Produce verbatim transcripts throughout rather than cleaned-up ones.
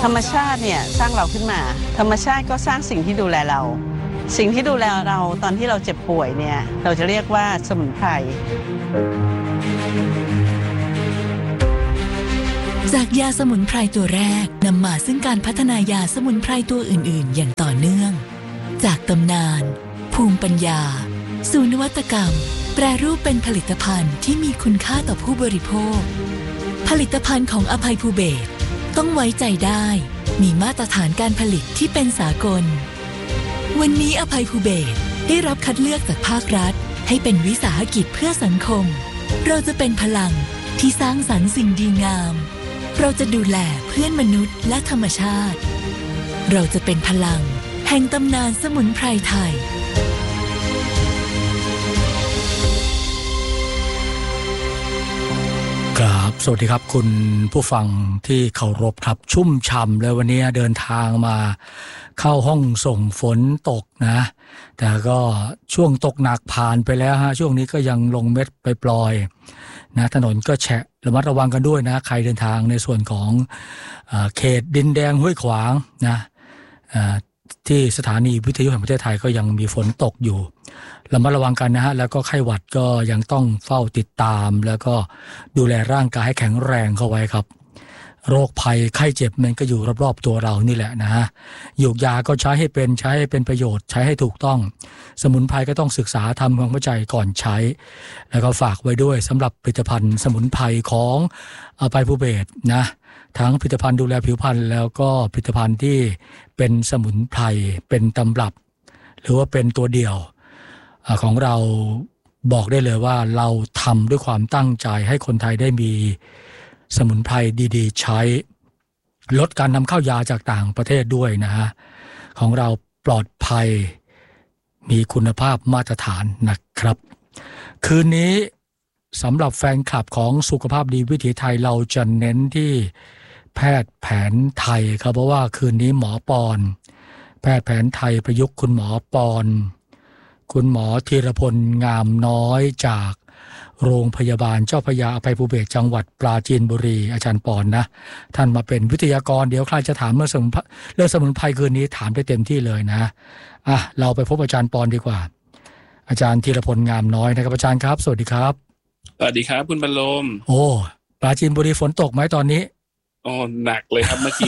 ธรรมชาติเนี่ยสร้างเราขึ้นมาธรรมชาติก็สร้างสิ่งที่ดูแลเราสิ่งที่ดูแลเราตอนที่เราเจ็บป่วยเนี่ยเราจะเรียกว่าสมุนไพรจากยาสมุนไพรตัวแรกนำมาซึ่งการพัฒนายาสมุนไพรตัวอื่นๆอย่างต่อเนื่องจากตำนานภูมิปัญญาสู่นวัตกรรมแปรรูปเป็นผลิตภัณฑ์ที่มีคุณค่าต่อผู้บริโภคผลิตภัณฑ์ของอภัยภูเบศรต้องไว้ใจได้มีมาตรฐานการผลิตที่เป็นสากลวันนี้อภัยภูเบศรได้รับคัดเลือกจากภาครัฐให้เป็นวิสาหกิจเพื่อสังคมเราจะเป็นพลังที่สร้างสรรค์สิ่งดีงามเราจะดูแลเพื่อนมนุษย์และธรรมชาติเราจะเป็นพลังแห่งตำนานสมุนไพรไทยครับสวัสดีครับคุณผู้ฟังที่เคารพครับชุ่มฉ่ำเลยวันนี้เดินทางมาเข้าห้องส่งฝนตกนะแต่ก็ช่วงตกหนักผ่านไปแล้วฮะช่วงนี้ก็ยังลงเม็ดไปปล่อยนะถนนก็แฉะระมัดระวังกันด้วยนะใครเดินทางในส่วนของเอ่อเขตดินแดงห้วยขวางนะเอ่อที่สถานีวิทยุแห่งประเทศไทยก็ยังมีฝนตกอยู่ระมัดระวังกันนะฮะแล้วก็ไข้หวัดก็ยังต้องเฝ้าติดตามแล้วก็ดูแลร่างกายให้แข็งแรงเข้าไว้ครับโรคภัยไข้เจ็บมันก็อยู่รอบๆตัวเรานี่แหละนะฮะยูกยาก็ใช้ให้เป็นใช้ให้เป็นประโยชน์ใช้ให้ถูกต้องสมุนไพรก็ต้องศึกษาทำความเข้าใจก่อนใช้แล้วก็ฝากไว้ด้วยสำหรับผลิตภัณฑ์สมุนไพรของอภัยภูเบศรนะทั้งผลิตภัณฑ์ดูแลผิวพรรณแล้วก็ผลิตภัณฑ์ที่เป็นสมุนไพรเป็นตำรับหรือว่าเป็นตัวเดียวของเราบอกได้เลยว่าเราทำด้วยความตั้งใจให้คนไทยได้มีสมุนไพรดีๆใช้ลดการนำเข้ายาจากต่างประเทศด้วยนะฮะของเราปลอดภัยมีคุณภาพมาตรฐานนะครับคืนนี้สำหรับแฟนคลับของสุขภาพดีวิถีไทยเราจะเน้นที่แพทย์แผนไทยครับเพราะว่าคืนนี้หมอปอนแพทย์แผนไทยประยุกต์คุณหมอปอนคุณหมอธีรพลงามน้อยจากโรงพยาบาลเจ้าพระยาอภัยภูเบศรจังหวัดปราจีนบุรีอาจารย์ปอนนะท่านมาเป็นวิทยากรเดี๋ยวใครจะถามเรื่องสมุนเรื่องสมุนไพรคืนนี้ถามได้เต็มที่เลยนะอ่ะเราไปพบอาจารย์ปอนดีกว่าอาจารย์ธีรพลงามน้อยนะครับอาจารย์ครับสวัสดีครับสวัสดีครับคุณบรรลมโอ้ปราจีนบุรีฝนตกไหมตอนนี้อ๋อหนักเลยครับเมื่อกี้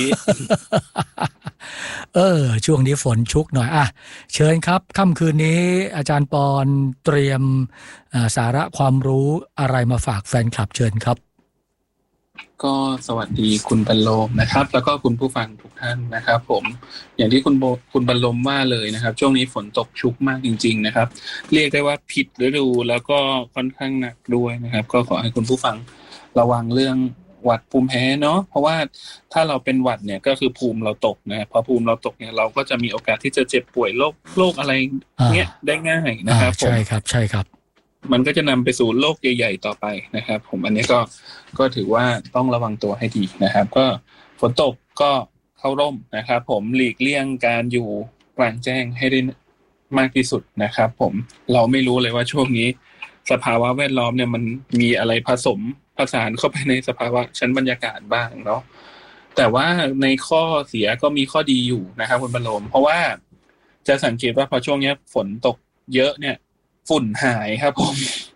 เออช่วงนี้ฝนชุกหน่อยอ่ะเชิญครับค่ำคืนนี้อาจารย์ปอนเตรียมสาระความรู้อะไรมาฝากแฟนคลับเชิญครับก็สวัสดีคุณบรรลมนะครับแล้วก็คุณผู้ฟังทุกท่านนะครับผมอย่างที่คุณโบคุณบรรลมว่าเลยนะครับช่วงนี้ฝนตกชุกมากจริงๆนะครับเรียกได้ว่าผิดฤดูแล้วก็ค่อนข้างหนักด้วยนะครับก็ขอให้คุณผู้ฟังระวังเรื่องหวัดภูมิแพ้เนาะเพราะว่าถ้าเราเป็นหวัดเนี่ยก็คือภูมิเราตกนะพอภูมิเราตกเนี่ยเราก็จะมีโอกาสที่จะเจ็บป่วยโรคโรคอะไรเงี้ยได้ง่ายนะครับใช่ครับใช่ครับมันก็จะนำไปสู่โรคใหญ่ๆต่อไปนะครับผมอันนี้ก็ก็ถือว่าต้องระวังตัวให้ดีนะครับก็ฝนตกก็เข้าร่มนะครับผมหลีกเลี่ยงการอยู่กลางแจ้งให้ได้มากที่สุดนะครับผมเราไม่รู้เลยว่าช่วงนี้สภาวะแวดล้อมเนี่ยมันมีอะไรผสมผสานเข้าไปในสภาวะชั้นบรรยากาศบ้างเนาะแต่ว่าในข้อเสียก็มีข้อดีอยู่นะครับคุณบรรลมเพราะว่าจะสังเกตว่าพอช่วงนี้ฝนตกเยอะเนี่ยฝุ่นหายครับผม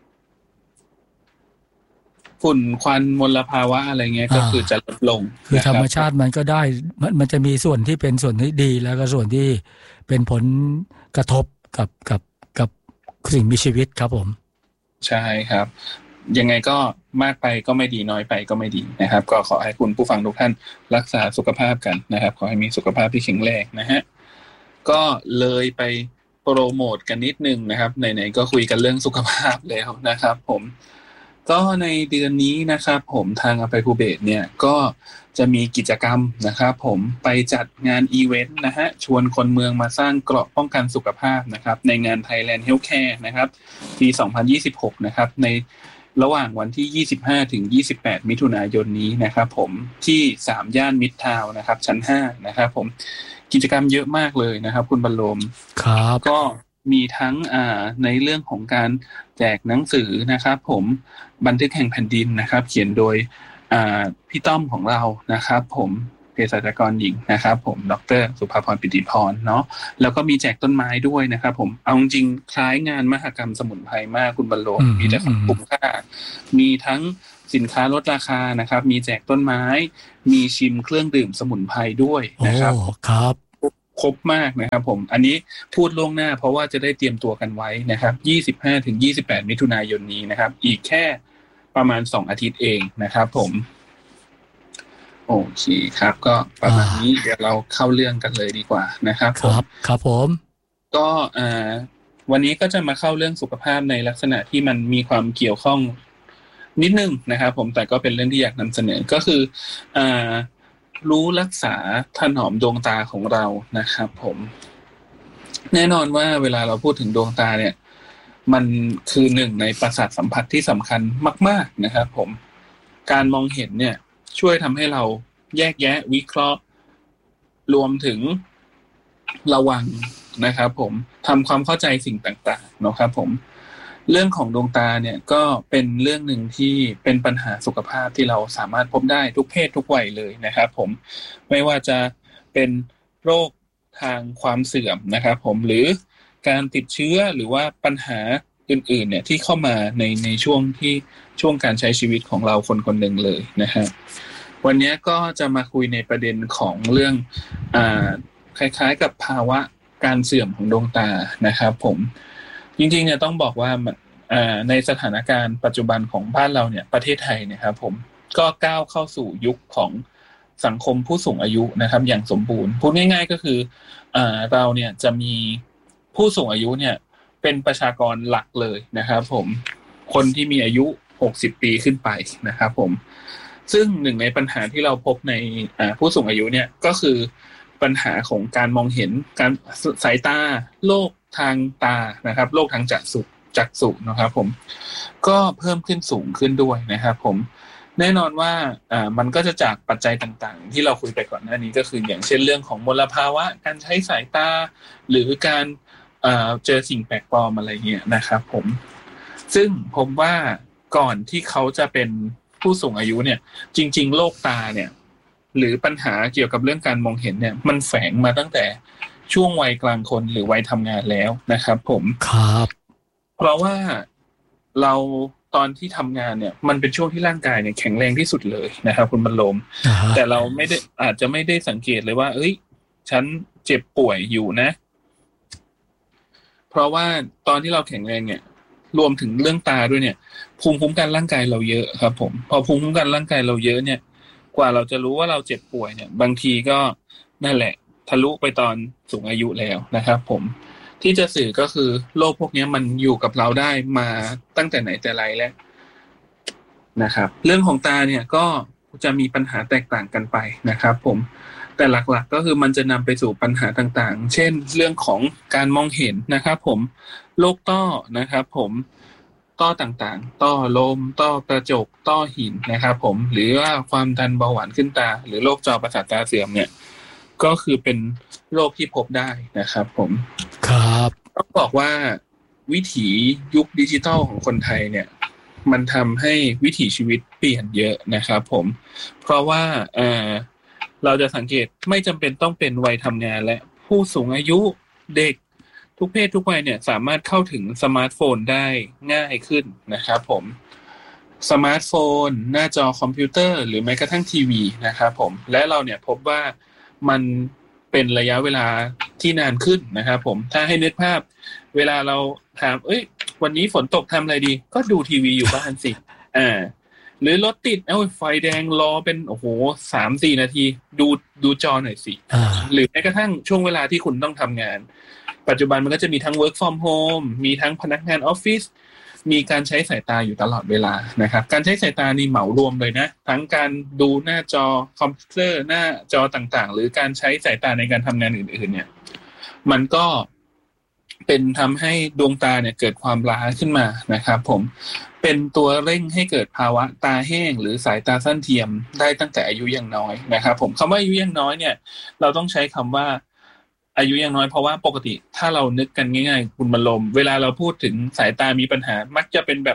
ฝุ่นควันมลภาวะอะไรเงี้ยก็คือจะลดลงคือธรรมชาติมันก็ได้มันมันจะมีส่วนที่เป็นส่วนที่ดีแล้วก็ส่วนที่เป็นผลกระทบกับกับกับสิ่งมีชีวิตครับผมใช่ครับยังไงก็มากไปก็ไม่ดีน้อยไปก็ไม่ดีนะครับก็ขอให้คุณผู้ฟังทุกท่านรักษาสุขภาพกันนะครับขอให้มีสุขภาพที่แข็งแรงนะฮะก็เลยไปโปรโมทกันนิดนึงนะครับไหนๆก็คุยกันเรื่องสุขภาพแล้วนะครับผมก็ในเดือนนี้นะครับผมทางอภัยภูเบศรเนี่ยก็จะมีกิจกรรมนะครับผมไปจัดงานอีเวนต์นะฮะชวนคนเมืองมาสร้างเกราะป้องกันสุขภาพนะครับในงาน Thailand Healthcare นะครับปีสองพันยี่สิบหกนะครับในระหว่างวันที่ยี่สิบห้าถึงยี่สิบแปดมิถุนายนนี้นะครับผมที่สามย่านมิตรทาวน์นะครับชั้นห้านะครับผมกิจกรรมเยอะมากเลยนะครับคุณบรรลมครับก็มีทั้งอ่าในเรื่องของการแจกหนังสือนะครับผมบันทึกแห่งแผ่นดินนะครับเขียนโดยอ่าพี่ต้อมของเรานะครับผมเภสัชกรหญิงนะครับผมดร.สุภาพรปิติพรเนาะแล้วก็มีแจกต้นไม้ด้วยนะครับผมเอาจริงคล้ายงานมหกรรมสมุนไพรมากคุณบรรโลมมีแต่ของคุ้มค่ามีทั้งสินค้าลดราคานะครับมีแจกต้นไม้มีชิมเครื่องดื่มสมุนไพรด้วยนะครับครับครบมากนะครับผมอันนี้พูดล่วงหน้าเพราะว่าจะได้เตรียมตัวกันไว้นะครับยี่สิบห้าถึงยี่สิบแปดมิถุนายนนี้นะครับอีกแค่ประมาณสองอาทิตย์เองนะครับผมโอเคครับก็ประมาณนี้เดี๋ยวเราเข้าเรื่องกันเลยดีกว่านะครับครับครับผมก็อ่าวันนี้ก็จะมาเข้าเรื่องสุขภาพในลักษณะที่มันมีความเกี่ยวข้องนิดนึงนะครับผมแต่ก็เป็นเรื่องที่อยากนำเสนอก็คืออ่ารู้รักษาถนอมดวงตาของเรานะครับผมแน่นอนว่าเวลาเราพูดถึงดวงตาเนี่ยมันคือหนึ่งในประสาทสัมผัสที่สำคัญมากๆนะครับผมการมองเห็นเนี่ยช่วยทำให้เราแยกแยะวิเคราะห์รวมถึงระวังนะครับผมทำความเข้าใจสิ่งต่างๆนะครับผมเรื่องของดวงตาเนี่ยก็เป็นเรื่องหนึ่งที่เป็นปัญหาสุขภาพที่เราสามารถพบได้ทุกเพศทุกวัยเลยนะครับผมไม่ว่าจะเป็นโรคทางความเสื่อมนะครับผมหรือการติดเชื้อหรือว่าปัญหาอื่นๆเนี่ยที่เข้ามาในในช่วงที่ช่วงการใช้ชีวิตของเราคนคนหนึ่งเลยนะฮะวันนี้ก็จะมาคุยในประเด็นของเรื่องอ่าคล้ายๆกับภาวะการเสื่อมของดวงตานะครับผมจริงๆเนี่ยต้องบอกว่าอ่าในสถานการณ์ปัจจุบันของบ้านเราเนี่ยประเทศไทยเนี่ยครับผมก็ก้าวเข้าสู่ยุคของสังคมผู้สูงอายุนะครับอย่างสมบูรณ์พูดง่ายๆก็คืออ่าเราเนี่ยจะมีผู้สูงอายุเนี่ยเป็นประชากรหลักเลยนะครับผมคนที่มีอายุหกสิบปีขึ้นไปนะครับผมซึ่งหนึ่งในปัญหาที่เราพบในอ่าผู้สูงอายุเนี่ยก็คือปัญหาของการมองเห็นการสายตาโรคทางตานะครับโรคทางจักษุจักษุนะครับผมก็เพิ่มขึ้นสูงขึ้นด้วยนะครับผมแน่นอนว่าอ่ามันก็จะจากปัจจัยต่างๆที่เราคุยไปก่อนหน้านี้ก็คืออย่างเช่นเรื่องของมลภาวะการใช้สายตาหรือการเอ่อเจอสิ่งแปลกปลอมอะไรเงี้ยนะครับผมซึ่งผมว่าก่อนที่เขาจะเป็นผู้สูงอายุเนี่ยจริงๆโรคตาเนี่ยหรือปัญหาเกี่ยวกับเรื่องการมองเห็นเนี่ยมันแฝงมาตั้งแต่ช่วงวัยกลางคนหรือวัยทำงานแล้วนะครับผมครับเพราะว่าเราตอนที่ทำงานเนี่ยมันเป็นช่วงที่ร่างกายเนี่ยแข็งแรงที่สุดเลยนะครับคุณบรรลม uh-huh. แต่เราไม่ได้อาจจะไม่ได้สังเกตเลยว่าเอ้ยฉันเจ็บป่วยอยู่นะเพราะว่าตอนที่เราแข็งแรงเนี่ยรวมถึงเรื่องตาด้วยเนี่ยภูมิคุ้มกันร่างกายเราเยอะครับผมพอภูมิคุ้มกันร่างกายเราเยอะเนี่ยกว่าเราจะรู้ว่าเราเจ็บป่วยเนี่ยบางทีก็นั่นแหละทะลุไปตอนสูงอายุแล้วนะครับผมที่จะสื่อก็คือโรคพวกนี้มันอยู่กับเราได้มาตั้งแต่ไหนแต่ไรแล้วนะครับเรื่องของตาเนี่ยก็จะมีปัญหาแตกต่างกันไปนะครับผมแต่หลักๆก็คือมันจะนำไปสู่ปัญหาต่างๆเช่นเรื่องของการมองเห็นนะครับผมโรคต้อนะครับผมต้อต่างๆต้อลมต้อกระจกต้อหินนะครับผมหรือว่าความดันเบาหวานขึ้นตาหรือโรคจอประสาทตาเสื่อมเนี่ยก็คือเป็นโรคที่พบได้นะครับผมครับต้องบอกว่าวิถียุคดิจิทัลของคนไทยเนี่ยมันทำให้วิถีชีวิตเปลี่ยนเยอะนะครับผมเพราะว่าเอ่อเราจะสังเกตไม่จำเป็นต้องเป็นวัยทำงานและผู้สูงอายุเด็กทุกเพศทุกวัยเนี่ยสามารถเข้าถึงสมาร์ทโฟนได้ง่ายขึ้นนะครับผมสมาร์ทโฟนหน้าจอคอมพิวเตอร์หรือแม้กระทั่งทีวีนะครับผมและเราเนี่ยพบว่ามันเป็นระยะเวลาที่นานขึ้นนะครับผมถ้าให้นึกภาพเวลาเราถามเอ้ยวันนี้ฝนตกทำอะไรดีก็ดูทีวีอยู่บ้านสิอ่าหรือรถติดเอ้าไฟแดงรอเป็นโอ้โห สามสี่ นาทีดูดูจอหน่อยสิหรือแม้กระทั่งช่วงเวลาที่คุณต้องทำงานปัจจุบันมันก็จะมีทั้ง work from home มีทั้งพนักงานออฟฟิศมีการใช้สายตาอยู่ตลอดเวลานะครับการใช้สายตานี่เหมารวมเลยนะทั้งการดูหน้าจอคอมพิวเตอร์หน้าจอต่างๆหรือการใช้สายตาในการทำงานอื่นๆเนี่ยมันก็เป็นทำให้ดวงตาเนี่ยเกิดความล้าขึ้นมานะครับผมเป็นตัวเร่งให้เกิดภาวะตาแห้งหรือสายตาสั้นเทียมได้ตั้งแต่อายุยังน้อยนะครับผมคำว่าอายุยังน้อยเนี่ยเราต้องใช้คำว่าอายุยังน้อยเพราะว่าปกติถ้าเรานึกกันง่ายๆคุณบรรลมเวลาเราพูดถึงสายตามีปัญหามักจะเป็นแบบอ่ะ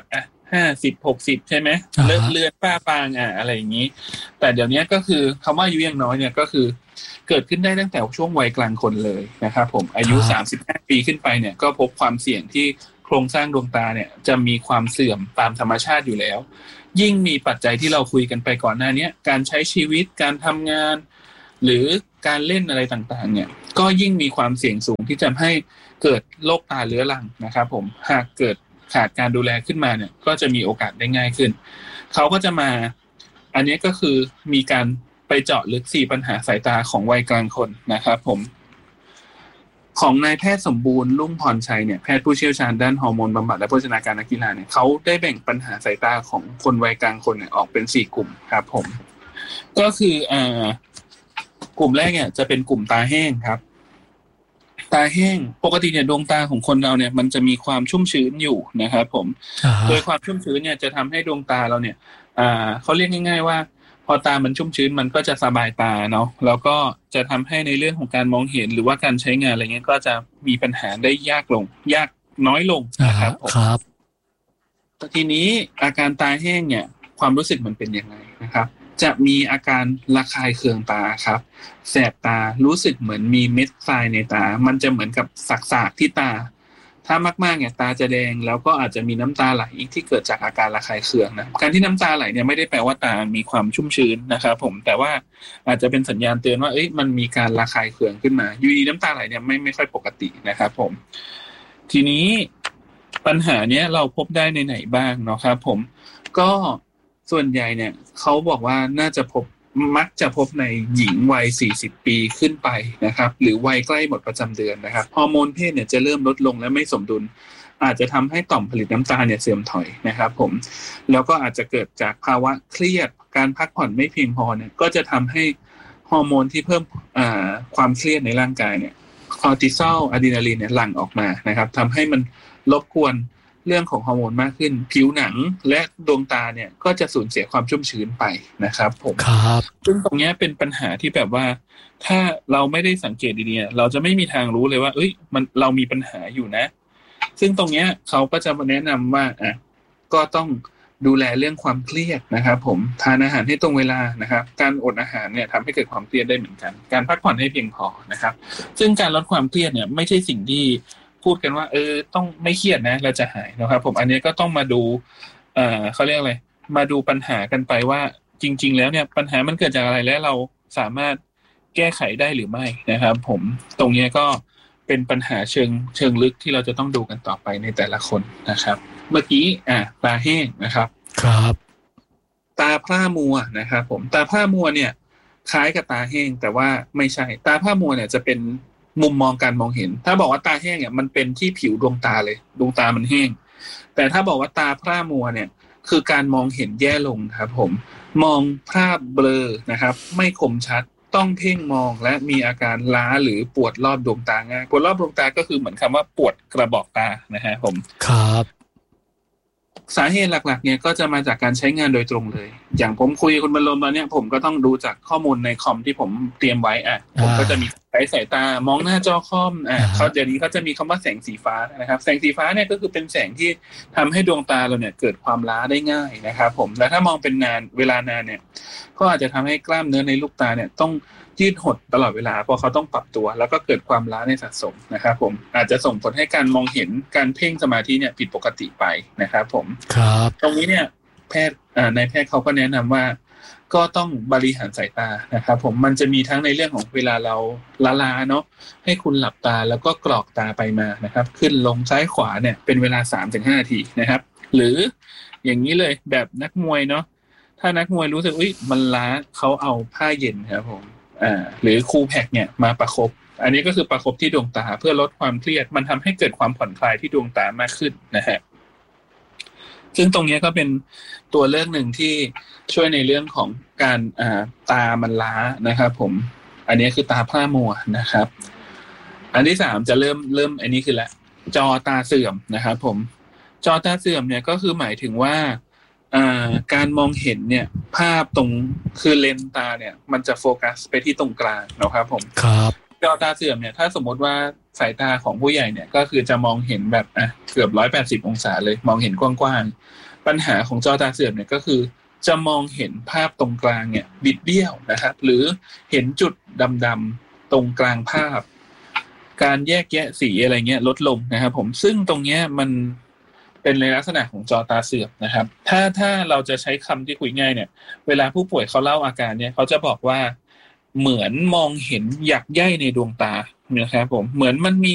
ห้าสิบ หกสิบใช่ไหมเลิกเลือนป้าปางอ่ะอะไรอย่างนี้แต่เดี๋ยวนี้ก็คือคำว่าอายุยังน้อยเนี่ยก็คือเกิดขึ้นได้ตั้งแต่ช่วงวัยกลางคนเลยนะครับผมอายุสามสิบห้าปีขึ้นไปเนี่ยก็พบความเสี่ยงที่โครงสร้างดวงตาเนี่ยจะมีความเสื่อมตามธรรมชาติอยู่แล้วยิ่งมีปัจจัยที่เราคุยกันไปก่อนหน้านี้การใช้ชีวิตการทำงานหรือการเล่นอะไรต่างๆเนี่ยก็ยิ่งมีความเสี่ยงสูงที่จะให้เกิดโรคตาเรื้อรังนะครับผมหากเกิดขาดการดูแลขึ้นมาเนี่ยก็จะมีโอกาสได้ง่ายขึ้นเขาก็จะมาอันนี้ก็คือมีการไปเจาะลึกสี่ปัญหาสายตาของวัยกลางคนนะครับผมของนายแพทย์สมบูรณ์ลุ่งพรชัยเนี่ยแพทย์ผู้เชี่ยวชาญด้านฮอร์โมนบำบัดและโภชนาการนักกีฬาเนี่ยเขาได้แบ่งปัญหาสายตาของคนวัยกลางคนเนี่ยออกเป็นสี่กลุ่มครับผมก็คืออ่ากลุ่มแรกเนี่ยจะเป็นกลุ่มตาแห้งครับตาแห้งปกติเนี่ยดวงตาของคนเราเนี่ยมันจะมีความชุ่มชื้นอยู่นะครับผมโดยความชุ่มชื้นเนี่ยจะทำให้ดวงตาเราเนี่ยอ่าเขาเรียกง่ายๆว่าพอตามันชุ่มชื้นมันก็จะสบายตาเนาะแล้วก็จะทำให้ในเรื่องของการมองเห็นหรือว่าการใช้งานอะไรเงี้ยก็จะมีปัญหาได้ยากลงยากน้อยลงนะครับผมครับทีนี้อาการตาแห้งเนี่ยความรู้สึกมันเป็นยังไงนะครับจะมีอาการระคายเคืองตาครับแสบตารู้สึกเหมือนมีเม็ดทรายในตามันจะเหมือนกับสากๆที่ตาถ้ามากๆเนี่ยตาจะแดงแล้วก็อาจจะมีน้ำตาไหลที่เกิดจากอาการระคายเคืองนะการที่น้ำตาไหลเนี่ยไม่ได้แปลว่าตามีความชุ่มชื้นนะครับผมแต่ว่าอาจจะเป็นสัญญาณเตือนว่าเอ้ยมันมีการระคายเคืองขึ้นมาอยู่ดีน้ำตาไหลเนี่ยไม่ไม่ค่อยปกตินะครับผมทีนี้ปัญหาเนี้ยเราพบได้ในไหนบ้างเนาะครับผมก็ส่วนใหญ่เนี่ยเขาบอกว่าน่าจะพบมักจะพบในหญิงวัยสี่สิบปีขึ้นไปนะครับหรือวัยใกล้หมดประจำเดือนนะครับฮอร์โมนเพศเนี่ยจะเริ่มลดลงและไม่สมดุลอาจจะทำให้ต่อมผลิตน้ำตาเนี่ยเสื่อมถอยนะครับผมแล้วก็อาจจะเกิดจากภาวะเครียดการพักผ่อนไม่เพียงพอเนี่ยก็จะทำให้ฮอร์โมนที่เพิ่มอ่าความเครียดในร่างกายเนี่ยคอร์ติซอลอะดรีนาลีนเนี่ยหลั่งออกมานะครับทำให้มันรบกวนเรื่องของฮอร์โมนมากขึ้นผิวหนังและดวงตาเนี่ยก็จะสูญเสียความชุ่มชื้นไปนะครับผมครับซึ่งตรงนี้เป็นปัญหาที่แบบว่าถ้าเราไม่ได้สังเกตดีๆเราจะไม่มีทางรู้เลยว่าเอ้ยมันเรามีปัญหาอยู่นะซึ่งตรงนี้เขาก็จะมาแนะนำว่าอ่ะก็ต้องดูแลเรื่องความเครียดนะครับผมทานอาหารให้ตรงเวลานะครับการอดอาหารเนี่ยทำให้เกิดความเครียดได้เหมือนกันการพักผ่อนให้เพียงพอนะครับซึ่งการลดความเครียดเนี่ยไม่ใช่สิ่งที่พูดกันว่าเออต้องไม่เครียดนะเราจะหายนะครับผมอันนี้ก็ต้องมาดูเอ่อเขาเรียกอะไรมาดูปัญหากันไปว่าจริงๆแล้วเนี่ยปัญหามันเกิดจากอะไรและเราสามารถแก้ไขได้หรือไม่นะครับผมตรงนี้ก็เป็นปัญหาเชิงเชิงลึกที่เราจะต้องดูกันต่อไปในแต่ละคนนะครับเมื่อกี้อ่ะตาแห้งนะครับครับตาพร่ามัวนะครับผมตาพร่ามัวเนี่ยคล้ายกับตาแห้งแต่ว่าไม่ใช่ตาพร่ามัวเนี่ยจะเป็นมุมมองการมองเห็นถ้าบอกว่าตาแห้งเนี่ยมันเป็นที่ผิวดวงตาเลยดวงตามันแห้งแต่ถ้าบอกว่าตาพร่ามัวเนี่ยคือการมองเห็นแย่ลงครับผมมองภาพเบลอนะครับไม่คมชัดต้องเพ่งมองและมีอาการล้าหรือปวดรอบดวงตาง่ายปวดรอบดวงตาก็คือเหมือนคำว่าปวดกระบอกตานะฮะผมครับสาเหตุหลักๆเนี่ยก็จะมาจากการใช้งานโดยตรงเลยอย่างผมคุยกับคุณบรรลมตอนนี้ผมก็ต้องดูจากข้อมูลในคอมที่ผมเตรียมไว้อ่ะผมก็จะมีใช้สายตามองหน้าจอคอมอ่ะเขาเดี๋ยวนี้เขาจะมีคำว่าแสงสีฟ้านะครับแสงสีฟ้าเนี่ยก็คือเป็นแสงที่ทำให้ดวงตาเราเนี่ยเกิดความล้าได้ง่ายนะครับผมและถ้ามองเป็นนานเวลานานเนี่ยก็อาจจะทำให้กล้ามเนื้อในลูกตาเนี่ยต้องยืดหดตลอดเวลาเพราะเขาต้องปรับตัวแล้วก็เกิดความล้าในสะสมนะครับผมอาจจะส่งผลให้การมองเห็นการเพ่งสมาธิเนี่ยผิดปกติไปนะครับผมครับตรงนี้เนี่ยแพทย์นายแพทย์เขาก็แนะนำว่าก็ต้องบริหารสายตานะครับผมมันจะมีทั้งในเรื่องของเวลาเราละลาเนาะให้คุณหลับตาแล้วก็กรอกตาไปมานะครับขึ้นลงซ้ายขวาเนี่ยเป็นเวลา สามถึงห้า นาทีนะครับหรืออย่างนี้เลยแบบนักมวยเนาะถ้านักมวยรู้สึกอุ๊ยมันล้าเขาเอาผ้าเย็นครับผมอ่าหรือคูลแพ็กเนี่ยมาประคบอันนี้ก็คือประคบที่ดวงตาเพื่อลดความเครียดมันทำให้เกิดความผ่อนคลายที่ดวงตามากขึ้นนะฮะซึ่งตรงนี้ก็เป็นตัวเลือกหนึ่งที่ช่วยในเรื่องของการอ่าตามันล้านะครับผมอันนี้คือตาพร่ามัวนะครับอันที่สามจะเริ่มเริ่มอันนี้คือละจอตาเสื่อมนะครับผมจอตาเสื่อมเนี่ยก็คือหมายถึงว่าอ่าการมองเห็นเนี่ยภาพตรงคือเลนส์ตาเนี่ยมันจะโฟกัสไปที่ตรงกลางนะครับผมครับจอตาเสื่อมเนี่ยถ้าสมมติว่าสายตาของผู้ใหญ่เนี่ยก็คือจะมองเห็นแบบอ่ะเกือบหนึ่งร้อยแปดสิบองศาเลยมองเห็นกว้างๆปัญหาของจอตาเสื่อมเนี่ยก็คือจะมองเห็นภาพตรงกลางเนี่ยบิดเบี้ยวนะครับหรือเห็นจุดดำๆตรงกลางภาพการแยกแยะสีอะไรเงี้ยลดลงนะครับผมซึ่งตรงเนี้ยมันเป็นในลักษณะของจอตาเสื่อมนะครับถ้าถ้าเราจะใช้คำที่คุยง่ายเนี่ยเวลาผู้ป่วยเขาเล่าอาการเนี่ยเขาจะบอกว่าเหมือนมองเห็นหยักใยในดวงตานะครับผมเหมือนมันมี